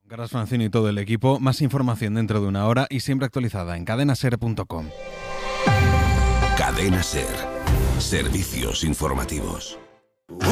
Carlos Francino y todo el equipo. Más información dentro de una hora y siempre actualizada en cadenaser.com. Cadena Ser. Servicios informativos.